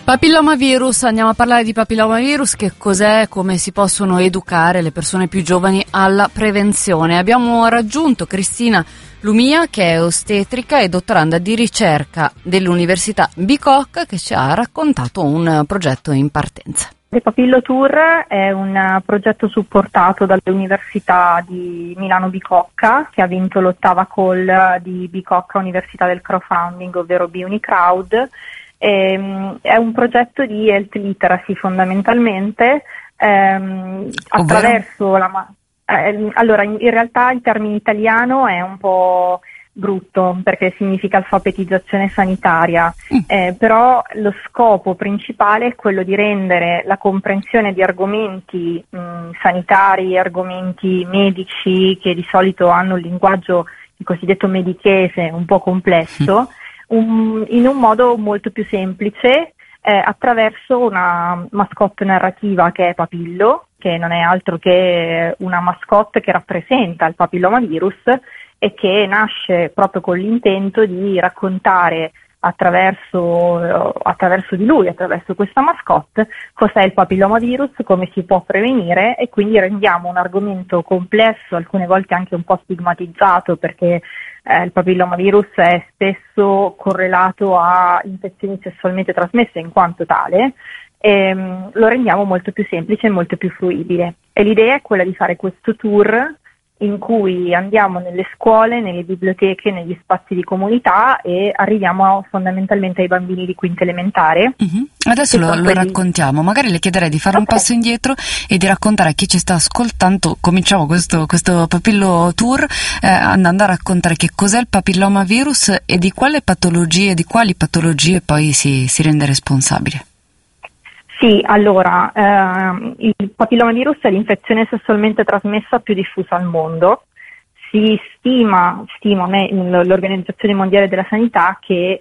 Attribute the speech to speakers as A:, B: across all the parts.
A: Papillomavirus, andiamo a parlare di papillomavirus, che cos'è, come si possono educare le persone più giovani alla prevenzione. Abbiamo raggiunto Cristina Lumia, che è ostetrica e dottoranda di ricerca dell'Università Bicocca, che ci ha raccontato un progetto in partenza.
B: The Papillo Tour è un progetto supportato dalle di Milano Bicocca, che ha vinto l'8ª call di Bicocca Università del Crowdfunding, ovvero BUniCrowd. È un progetto di health literacy fondamentalmente, attraverso allora in realtà il termine italiano è un po' brutto perché significa alfabetizzazione sanitaria, però lo scopo principale è quello di rendere la comprensione di argomenti sanitari, argomenti medici che di solito hanno un linguaggio il cosiddetto medichese un po' complesso, in un modo molto più semplice, attraverso una mascotte narrativa che è Papillo, che non è altro che una mascotte che rappresenta il papillomavirus e che nasce proprio con l'intento di raccontare attraverso di lui, attraverso questa mascotte, cos'è il papillomavirus, come si può prevenire, e quindi rendiamo un argomento complesso, alcune volte anche un po' stigmatizzato, perché il papillomavirus è spesso correlato a infezioni sessualmente trasmesse in quanto tale, lo rendiamo molto più semplice e molto più fruibile. E l'idea è quella di fare questo tour in cui andiamo nelle scuole, nelle biblioteche, negli spazi di comunità e arriviamo fondamentalmente ai bambini di quinta elementare.
A: Adesso lo raccontiamo, magari le chiederei di fare un passo indietro e di raccontare a chi ci sta ascoltando. Cominciamo questo Papillo Tour andando a raccontare che cos'è il papillomavirus e di quali patologie poi si rende responsabile.
B: Sì, allora, il papillomavirus è l'infezione sessualmente trasmessa più diffusa al mondo. Si stima l'Organizzazione Mondiale della Sanità che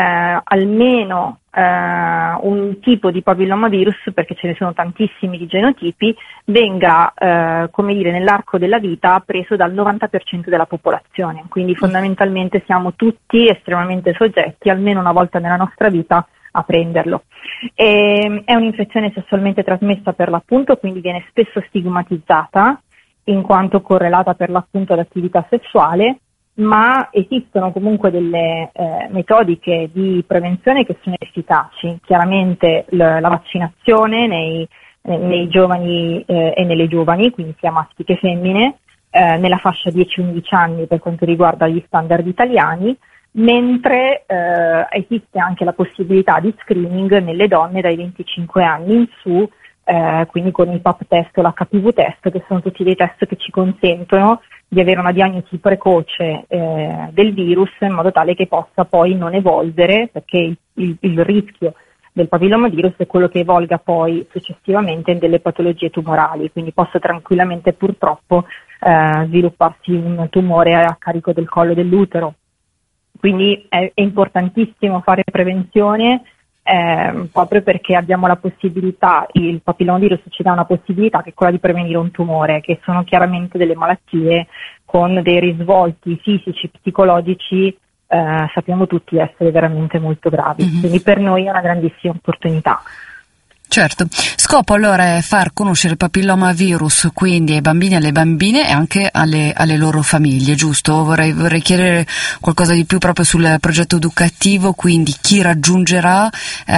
B: almeno un tipo di papillomavirus, perché ce ne sono tantissimi di genotipi, venga, nell'arco della vita preso dal 90% della popolazione. Quindi fondamentalmente siamo tutti estremamente soggetti, almeno una volta nella nostra vita, a prenderlo. È un'infezione sessualmente trasmessa per l'appunto, quindi viene spesso stigmatizzata in quanto correlata per l'appunto all'attività sessuale, ma esistono comunque delle metodiche di prevenzione che sono efficaci. Chiaramente la vaccinazione nei giovani e nelle giovani, quindi sia maschi che femmine, nella fascia 10-11 anni per quanto riguarda gli standard italiani, mentre esiste anche la possibilità di screening nelle donne dai 25 anni in su, quindi con il PAP test o l'HPV test, che sono tutti dei test che ci consentono di avere una diagnosi precoce del virus, in modo tale che possa poi non evolvere, perché il rischio del papillomavirus è quello che evolga poi successivamente in delle patologie tumorali, quindi possa tranquillamente purtroppo svilupparsi un tumore a carico del collo dell'utero. Quindi è importantissimo fare prevenzione, proprio perché abbiamo la possibilità, il papillomavirus ci dà una possibilità che è quella di prevenire un tumore, che sono chiaramente delle malattie con dei risvolti fisici, psicologici, sappiamo tutti essere veramente molto gravi. Quindi per noi è una grandissima opportunità.
A: Certo, scopo allora è far conoscere il papillomavirus quindi ai bambini e alle bambine e anche alle loro famiglie, giusto? Vorrei chiedere qualcosa di più proprio sul progetto educativo, quindi chi raggiungerà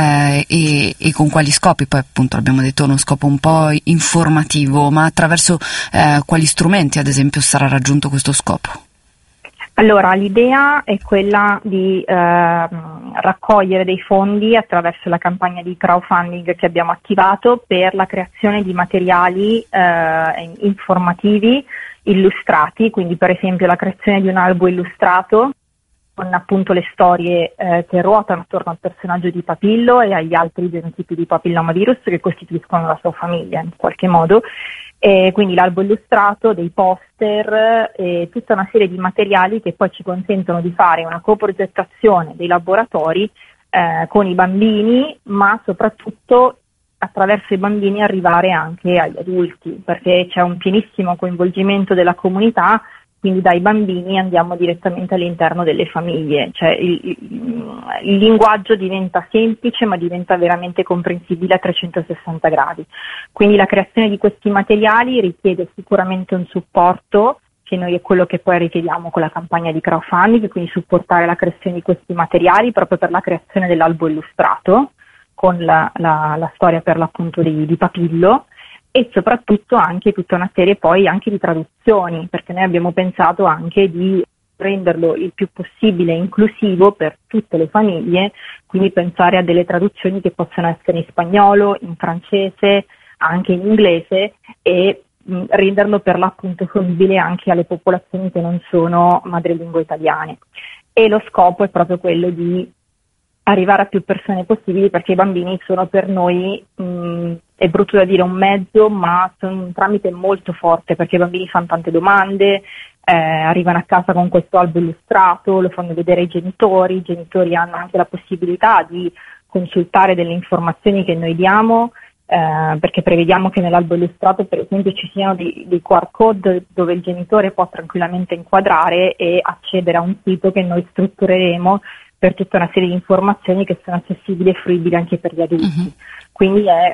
A: e con quali scopi. Poi appunto abbiamo detto uno scopo un po' informativo, ma attraverso quali strumenti ad esempio sarà raggiunto questo scopo?
B: Allora, l'idea è quella di raccogliere dei fondi attraverso la campagna di crowdfunding che abbiamo attivato per la creazione di materiali informativi illustrati, quindi per esempio la creazione di un albo illustrato con appunto le storie che ruotano attorno al personaggio di Papillo e agli altri genotipi di papillomavirus che costituiscono la sua famiglia in qualche modo. Quindi l'albo illustrato, dei poster e tutta una serie di materiali che poi ci consentono di fare una coprogettazione dei laboratori con i bambini, ma soprattutto attraverso i bambini arrivare anche agli adulti, perché c'è un pienissimo coinvolgimento della comunità quindi dai bambini andiamo direttamente all'interno delle famiglie, cioè il linguaggio diventa semplice ma diventa veramente comprensibile a 360 gradi. Quindi la creazione di questi materiali richiede sicuramente un supporto, che noi è quello che poi richiediamo con la campagna di crowdfunding, quindi supportare la creazione di questi materiali proprio per la creazione dell'albo illustrato, con la storia per l'appunto di Papillo, e soprattutto anche tutta una serie poi anche di traduzioni, perché noi abbiamo pensato anche di renderlo il più possibile inclusivo per tutte le famiglie, quindi pensare a delle traduzioni che possono essere in spagnolo, in francese, anche in inglese, e renderlo per l'appunto fruibile anche alle popolazioni che non sono madrelingua italiane. E lo scopo è proprio quello di arrivare a più persone possibili, perché i bambini sono per noi, è brutto da dire un mezzo, ma sono un tramite molto forte, perché i bambini fanno tante domande, arrivano a casa con questo albo illustrato, lo fanno vedere ai genitori, i genitori hanno anche la possibilità di consultare delle informazioni che noi diamo, perché prevediamo che nell'albo illustrato per esempio ci siano dei QR code dove il genitore può tranquillamente inquadrare e accedere a un sito che noi struttureremo per tutta una serie di informazioni che sono accessibili e fruibili anche per gli adulti. Uh-huh. Quindi è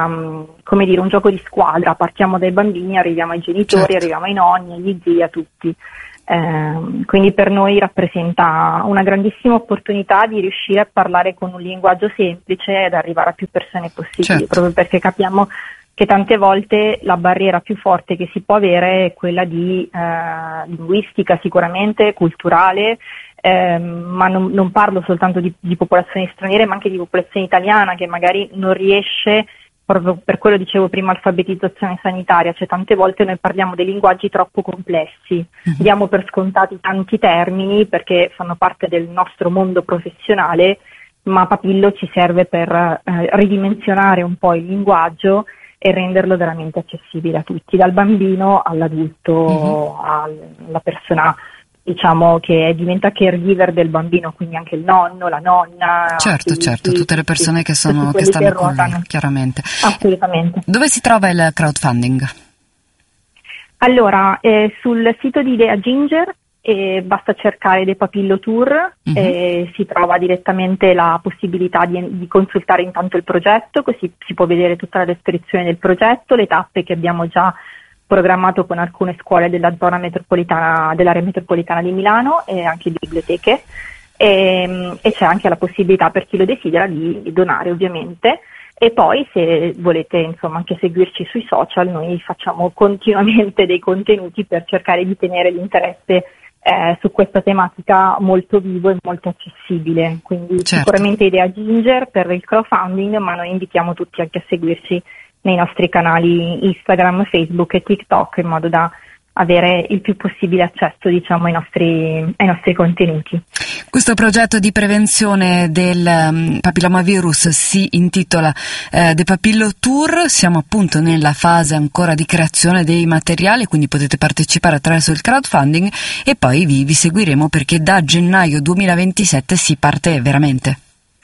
B: un gioco di squadra, partiamo dai bambini, arriviamo ai genitori, certo, arriviamo ai nonni, agli zii, a tutti. Quindi per noi rappresenta una grandissima opportunità di riuscire a parlare con un linguaggio semplice ed arrivare a più persone possibili, certo, proprio perché capiamo che tante volte la barriera più forte che si può avere è quella di linguistica, sicuramente, culturale, ma non parlo soltanto di popolazioni straniere, ma anche di popolazione italiana che magari non riesce, proprio per quello dicevo prima, alfabetizzazione sanitaria, cioè tante volte noi parliamo dei linguaggi troppo complessi, diamo per scontati tanti termini perché fanno parte del nostro mondo professionale, ma Papillo ci serve per ridimensionare un po' il linguaggio e renderlo veramente accessibile a tutti, dal bambino all'adulto, alla persona, diciamo, che diventa caregiver del bambino, quindi anche il nonno, la nonna.
A: Certo, tutte le persone che stanno con lui, chiaramente.
B: Assolutamente.
A: Dove si trova il crowdfunding?
B: Allora, sul sito di Idea Ginger basta cercare The Papillo Tour, si trova direttamente la possibilità di consultare intanto il progetto, così si può vedere tutta la descrizione del progetto, le tappe che abbiamo già programmato con alcune scuole della zona metropolitana, dell'area metropolitana di Milano e anche biblioteche, e c'è anche la possibilità per chi lo desidera di donare, ovviamente. E poi se volete insomma anche seguirci sui social, noi facciamo continuamente dei contenuti per cercare di tenere l'interesse su questa tematica molto vivo e molto accessibile, quindi certo, sicuramente Idea Ginger per il crowdfunding, ma noi invitiamo tutti anche a seguirci nei nostri canali Instagram, Facebook e TikTok, in modo da avere il più possibile accesso, diciamo, ai nostri contenuti.
A: Questo progetto di prevenzione del papillomavirus si intitola The Papillo Tour. Siamo appunto nella fase ancora di creazione dei materiali, quindi potete partecipare attraverso il crowdfunding e poi vi seguiremo, perché da gennaio 2027 si parte veramente.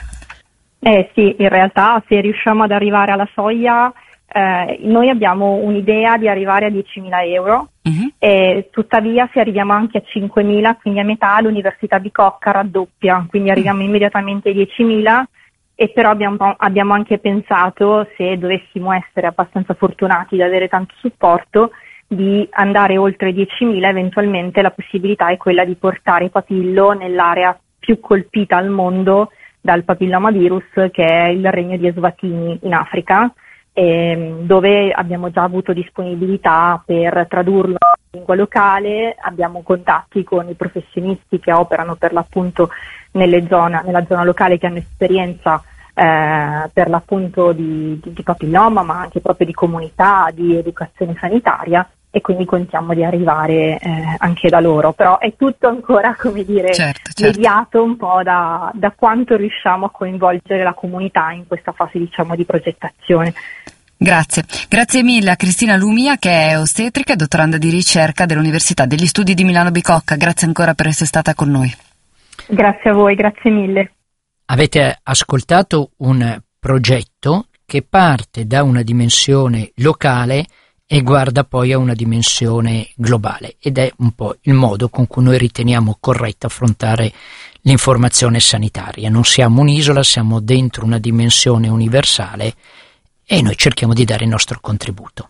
B: Sì, in realtà se riusciamo ad arrivare alla soglia, noi abbiamo un'idea di arrivare a 10.000 euro, tuttavia se arriviamo anche a 5.000, quindi a metà, l'Università Bicocca raddoppia, quindi arriviamo immediatamente ai 10.000, e però abbiamo anche pensato, se dovessimo essere abbastanza fortunati ad avere tanto supporto, di andare oltre 10.000, eventualmente la possibilità è quella di portare Papillo nell'area più colpita al mondo dal papillomavirus, che è il regno di Eswatini in Africa, dove abbiamo già avuto disponibilità per tradurlo in lingua locale. Abbiamo contatti con i professionisti che operano per l'appunto nella zona locale, che hanno esperienza per l'appunto di papilloma, ma anche proprio di comunità, di educazione sanitaria, e quindi contiamo di arrivare anche da loro, però è tutto ancora, come dire, certo, mediato un po' da quanto riusciamo a coinvolgere la comunità in questa fase, diciamo, di progettazione.
A: Grazie mille a Cristina Lumia, che è ostetrica e dottoranda di ricerca dell'Università degli Studi di Milano Bicocca. Grazie ancora per essere stata con noi.
B: Grazie a voi, grazie mille.
C: Avete ascoltato un progetto che parte da una dimensione locale e guarda poi a una dimensione globale, ed è un po' il modo con cui noi riteniamo corretto affrontare l'informazione sanitaria. Non siamo un'isola, siamo dentro una dimensione universale e noi cerchiamo di dare il nostro contributo.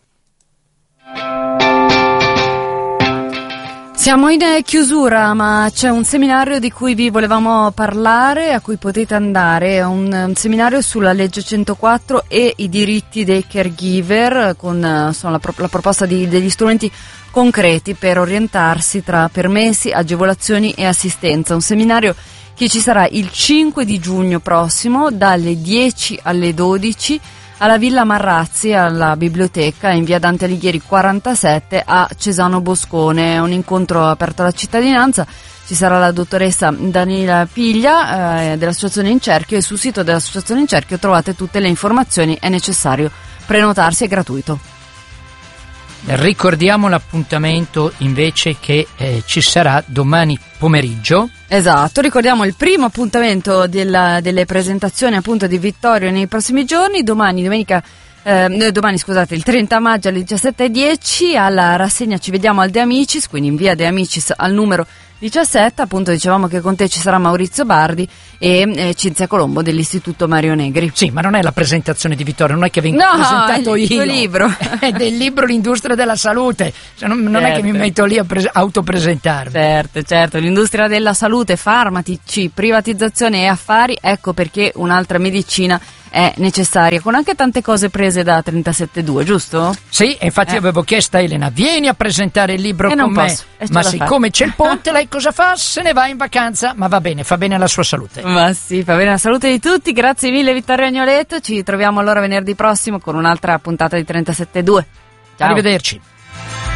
A: Siamo in chiusura, ma c'è un seminario di cui vi volevamo parlare, a cui potete andare. È un seminario sulla legge 104 e i diritti dei caregiver, con la proposta degli strumenti concreti per orientarsi tra permessi, agevolazioni e assistenza. Un seminario che ci sarà il 5 di giugno prossimo, dalle 10 alle 12, alla Villa Marrazzi, alla biblioteca, in via Dante Alighieri 47 a Cesano Boscone. È un incontro aperto alla cittadinanza. Ci sarà la dottoressa Daniela Piglia dell'Associazione In Cerchio, e sul sito dell'Associazione In Cerchio trovate tutte le informazioni. È necessario prenotarsi, è gratuito.
C: Ricordiamo l'appuntamento invece che ci sarà domani pomeriggio.
A: Esatto, ricordiamo il primo appuntamento delle presentazioni appunto di Vittorio nei prossimi giorni. Domani, il 30 maggio alle 17:10 alla rassegna Ci vediamo al De Amicis, quindi in via De Amicis al numero 17. Appunto dicevamo che con te ci sarà Maurizio Bardi e Cinzia Colombo dell'Istituto Mario Negri.
C: Sì, ma non è la presentazione di Vittorio, non è che vengo presentato io. No, il libro. È del libro L'industria della salute, cioè, non è che mi metto lì a autopresentarmi.
A: Certo, l'industria della salute, farmaci, privatizzazione e affari, ecco perché un'altra medicina è necessaria, con anche tante cose prese da 37.2, giusto?
C: Sì, infatti avevo chiesto a Elena, vieni a presentare il libro con me, ma siccome c'è il ponte, lei cosa fa? Se ne va in vacanza, ma va bene, fa bene alla sua salute.
A: Ma sì, fa bene alla salute di tutti. Grazie mille Vittorio Agnoletto, ci troviamo allora venerdì prossimo con un'altra puntata di 37.2.
C: Ciao. Arrivederci.